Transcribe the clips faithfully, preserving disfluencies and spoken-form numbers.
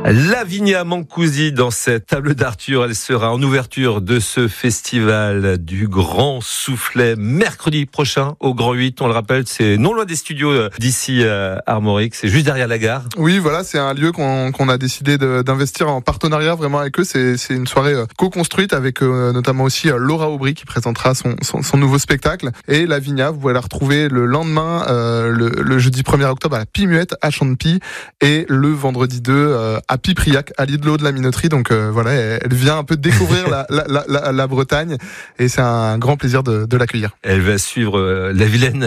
Lavinia Mancusi dans cette table d'Arthur, elle sera en ouverture de ce festival du Grand Soufflet mercredi prochain au Grand huit. On le rappelle, c'est non loin des studios d'ici à Armorique, c'est juste derrière la gare. Oui, voilà, c'est un lieu qu'on, qu'on a décidé de, d'investir en partenariat vraiment avec eux. C'est, c'est une soirée co-construite avec euh, notamment aussi euh, Laura Aubry qui présentera son, son, son nouveau spectacle. Et Lavinia, vous pouvez la retrouver le lendemain, euh, le, le jeudi premier octobre à la Pimuette à Champy et le vendredi deux euh, à Pipriac, à l'îlot de la Minoterie. Donc euh, voilà, elle, elle vient un peu découvrir la, la, la, la, la Bretagne et c'est un grand plaisir de, de l'accueillir. Elle va suivre euh, la Vilaine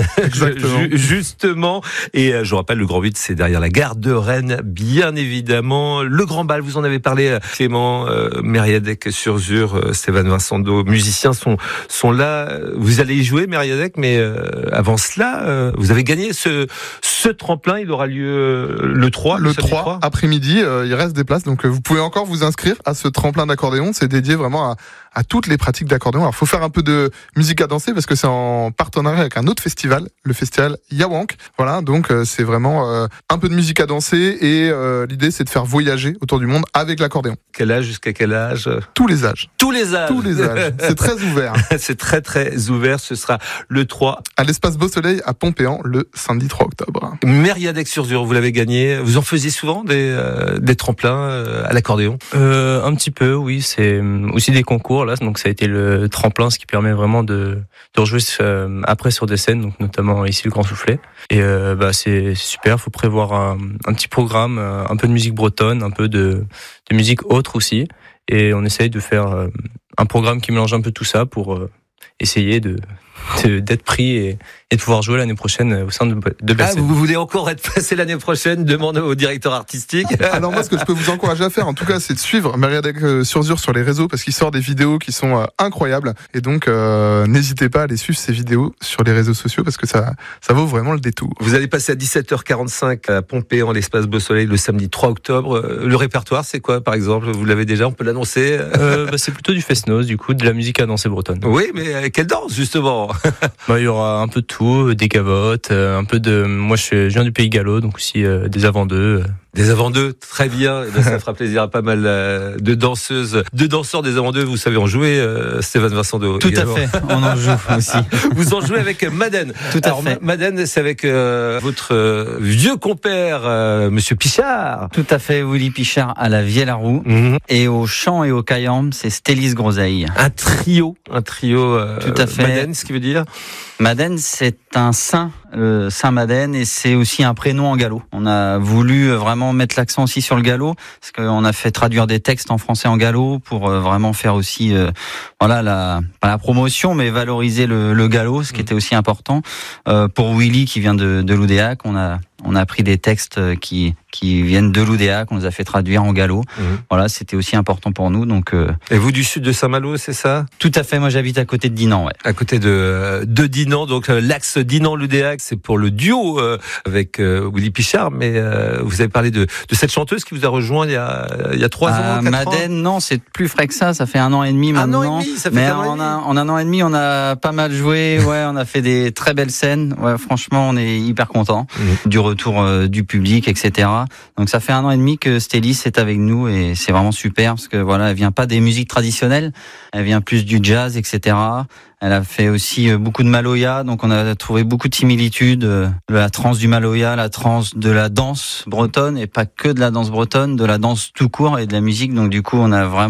justement. Et euh, je vous rappelle, le Grand huit, c'est derrière la gare de Rennes, bien évidemment. Le Grand Bal, vous en avez parlé, Clément, euh, Mériadec-sur-Zur, euh, Stéphane Vincendo, musiciens sont, sont là. Vous allez y jouer, Mériadec, mais euh, avant cela, euh, vous avez gagné ce, ce tremplin. Il aura lieu euh, le trois. Le, le trois, trois après-midi, euh, il reste des places, donc euh, vous pouvez encore vous inscrire à ce tremplin d'accordéon. C'est dédié vraiment à, à toutes les pratiques d'accordéon. Alors, il faut faire un peu de musique à danser parce que c'est en partenariat avec un autre festival, le festival Yawank. Voilà, donc euh, c'est vraiment euh, un peu de musique à danser et euh, l'idée c'est de faire voyager autour du monde avec l'accordéon. Quel âge jusqu'à quel âge? Tous les âges. Tous les âges. Tous les âges. C'est très ouvert. C'est très très ouvert. Ce sera le trois à l'espace Beau Soleil à Pompéan le samedi trois octobre. Mériadec-sur-Zur, vous l'avez gagné. Vous en faisiez souvent des euh, des tremplins euh, à l'accordéon? Euh, un petit peu, oui. C'est aussi des concours là, donc ça a été le tremplin, ce qui permet vraiment de de rejouer euh, après sur des scènes, donc notamment ici le Grand Soufflet. Et euh, bah c'est super. Faut prévoir un, un petit programme, un peu de musique bretonne, un peu de de musique autre aussi. Et on essaye de faire euh, un programme qui mélange un peu tout ça pour euh, essayer de, de d'être pris et, et de pouvoir jouer l'année prochaine au sein de, de Ah, vous voulez encore être passé l'année prochaine? Demandez au directeur artistique. Alors moi, ce que je peux vous encourager à faire, en tout cas, c'est de suivre Mériadec-sur-Zur sur les réseaux parce qu'il sort des vidéos qui sont euh, incroyables. Et donc, euh, n'hésitez pas à aller suivre ces vidéos sur les réseaux sociaux parce que ça, ça vaut vraiment le détour. Vous allez passer à dix-sept heures quarante-cinq à Pompéan, l'espace Beau Soleil, le samedi trois octobre. Le répertoire, c'est quoi, par exemple? Vous l'avez déjà, on peut l'annoncer? euh, bah, C'est plutôt du fest-noz, du coup, de la musique à danser bretonne. Oui, mais quelle danse, justement? Bah, il y aura un peu de tout, des gavottes, un peu de. Moi, je, suis, je viens du Pays Gallo, donc aussi euh, des avant-deux. Des avant-deux, très bien. Et bien ça fera plaisir à pas mal euh, de danseuses, de danseurs des avant-deux. Vous savez en jouer, euh, Stéphane Vincendo. Tout également. à fait, on en joue aussi. Vous en jouez avec Madden. Tout à Alors, fait. Madden, c'est avec euh, votre euh, vieux compère, euh, Monsieur Pichard. Tout à fait, Willy Pichard à la Vielle-à-Roux. Mmh. Et au chant et au caillambe, c'est Stélis Groseille. Un trio, un trio. Euh, Tout à fait. Madden, ce qui veut dire Madden, c'est un saint, le Saint Madden, et c'est aussi un prénom en gallo. On a voulu vraiment mettre l'accent aussi sur le gallo, parce qu'on a fait traduire des textes en français en gallo pour vraiment faire aussi, euh, voilà, la, pas la promotion, mais valoriser le, le gallo, ce qui était aussi important. Euh, pour Willy, qui vient de, de l'Oudéac, on a, on a pris des textes qui, qui viennent de l'Oudéac, on les a fait traduire en gallo. Mmh. Voilà, c'était aussi important pour nous. Donc, euh... Et vous du sud de Saint-Malo, c'est ça? Tout à fait, moi j'habite à côté de Dinan, ouais. À côté de, de Dinan, donc euh, l'axe Dinan-Loudéac, c'est pour le duo euh, avec euh, Willy Pichard, mais euh, vous avez parlé de, de cette chanteuse qui vous a rejoint il y a, il y a trois euh, ans, quatre Madden, ans. Non, c'est plus frais que ça, ça fait un an et demi maintenant. Un an et demi, ça fait mais un an et en, demi. un, en un an et demi, on a pas mal joué, ouais, on a fait des très belles scènes, ouais, franchement, on est hyper contents mmh. du retour euh, du public, et cetera. Donc ça fait un an et demi que Stélis est avec nous et c'est vraiment super parce que voilà, elle vient pas des musiques traditionnelles, elle vient plus du jazz, et cetera. Elle a fait aussi beaucoup de Maloya, donc on a trouvé beaucoup de similitudes, de la trance du Maloya, la trance de la danse bretonne et pas que de la danse bretonne, de la danse tout court et de la musique. Donc du coup, on a vraiment